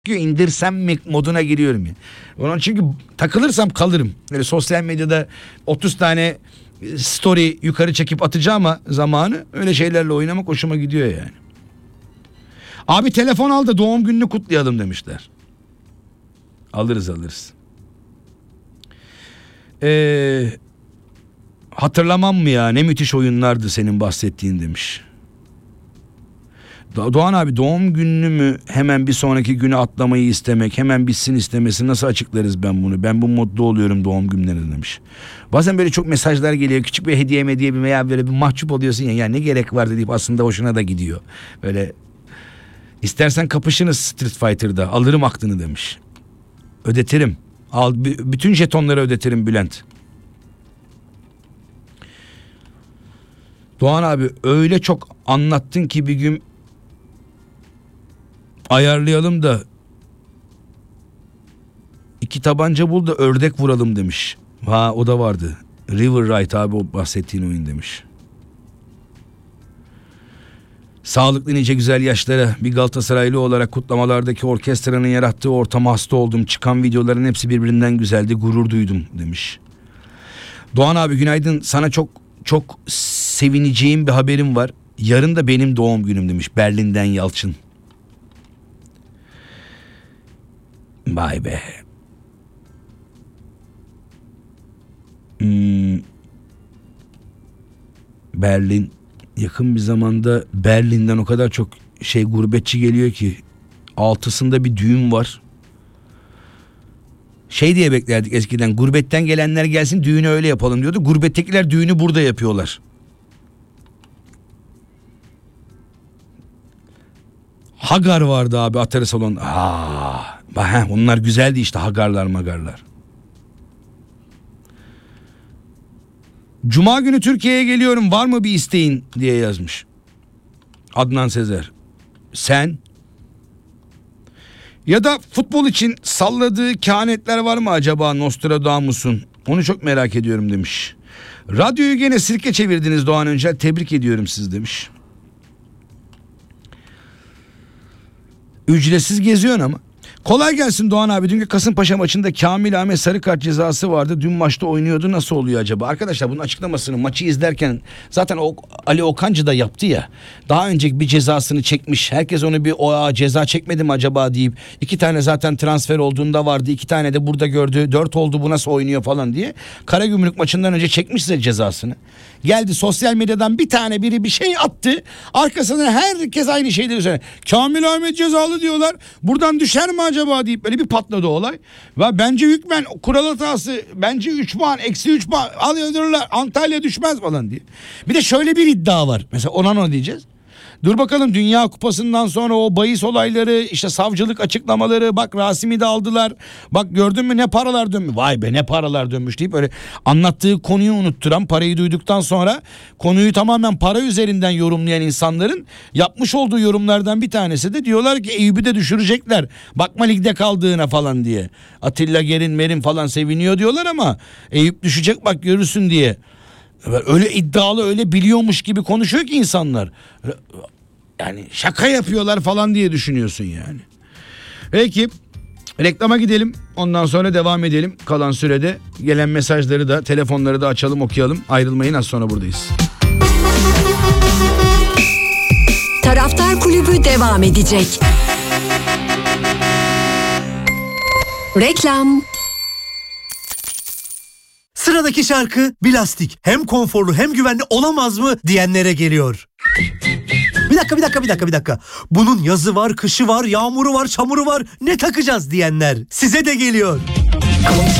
indirsem mi moduna giriyorum ya. Onun çünkü takılırsam kalırım. Böyle sosyal medyada 30 tane story yukarı çekip atacağım zamanı öyle şeylerle oynamak hoşuma gidiyor yani. Abi telefon al da doğum gününü kutlayalım demişler. Alırız. Hatırlamam mı ya, ne müthiş oyunlardı senin bahsettiğin demiş. Doğan abi, doğum gününü mü hemen bir sonraki güne atlamayı istemek, hemen bitsin istemesi, nasıl açıklarız ben bunu? Ben bu modda oluyorum doğum günlerinde demiş. Bazen böyle çok mesajlar geliyor, küçük bir hediye veya böyle bir mahcup oluyorsun ya ne gerek var deyip aslında hoşuna da gidiyor. Böyle istersen kapışınız Street Fighter'da, alırım aklını demiş. Ödetirim. Bütün jetonları ödetirim Bülent. Doğan abi öyle çok anlattın ki bir gün ayarlayalım da 2 tabanca bul da ördek vuralım demiş. Ha, o da vardı. River Ride abi, o bahsettiğin oyun demiş. Sağlıklı nice güzel yaşlara, bir Galatasaraylı olarak kutlamalardaki orkestranın yarattığı ortama hasta oldum. Çıkan videoların hepsi birbirinden güzeldi, gurur duydum demiş. Doğan abi günaydın, sana çok sevineceğim bir haberim var. Yarın da benim doğum günüm demiş Berlin'den Yalçın. Vay be. Berlin, yakın bir zamanda Berlin'den o kadar çok gurbetçi geliyor ki 6'sında bir düğün var. Diye beklerdik eskiden, gurbetten gelenler gelsin düğünü öyle yapalım diyordu. Gurbettekiler düğünü burada yapıyorlar. Hagar vardı abi, Atari salon. Onlar güzeldi işte, Hagarlar magarlar. Cuma günü Türkiye'ye geliyorum, var mı bir isteğin diye yazmış Adnan Sezer. Sen? Ya da futbol için salladığı kehanetler var mı acaba Nostradamus'un? Onu çok merak ediyorum demiş. Radyoyu gene sirke çevirdiniz Doğan Öncel, tebrik ediyorum siz demiş. Ücretsiz geziyorsun ama. Kolay gelsin Doğan abi. Dünkü Kasımpaşa maçında Kamil Ahmet sarı kart cezası vardı. Dün maçta oynuyordu. Nasıl oluyor acaba? Arkadaşlar bunun açıklamasını maçı izlerken zaten Ali Okancı da yaptı ya. Daha önce bir cezasını çekmiş. Herkes onu bir ceza çekmedi mi acaba deyip 2 tane zaten transfer olduğunda vardı. 2 tane de burada gördü. 4 oldu, bu nasıl oynuyor falan diye. Karagümrük maçından önce çekmiş size cezasını. Geldi sosyal medyadan biri bir şey attı. Arkasından herkes aynı şeyleri söylüyor. Kamil Ahmet cezalı diyorlar. Buradan düşer mi acaba deyip böyle bir patladı olay. Ve bence hükmen kural hatası, bence 3 puan, eksi 3 puan alıyorlar, Antalya düşmez falan diye. Bir de şöyle bir iddia var. Mesela ona ne diyeceğiz? Dur bakalım, Dünya Kupası'ndan sonra o bahis olayları, işte savcılık açıklamaları, bak Rasim'i de aldılar, bak gördün mü ne paralar dönmüş, vay be ne paralar dönmüş deyip böyle anlattığı konuyu unutturan, parayı duyduktan sonra konuyu tamamen para üzerinden yorumlayan insanların yapmış olduğu yorumlardan bir tanesi de diyorlar ki Eyüp'ü de düşürecekler, bakma ligde kaldığına falan diye. Atilla Merin falan seviniyor diyorlar ama Eyüp düşecek bak görürsün diye. Öyle iddialı, öyle biliyormuş gibi konuşuyor ki insanlar. Yani şaka yapıyorlar falan diye düşünüyorsun yani. Peki reklama gidelim, ondan sonra devam edelim. Kalan sürede gelen mesajları da, telefonları da açalım, okuyalım. Ayrılmayın, az sonra buradayız. Taraftar Kulübü devam edecek. Reklam. Sıradaki şarkı Bilastik. Hem konforlu hem güvenli olamaz mı diyenlere geliyor. Bir dakika. Bunun yazı var, kışı var, yağmuru var, çamuru var. Ne takacağız diyenler. Size de geliyor.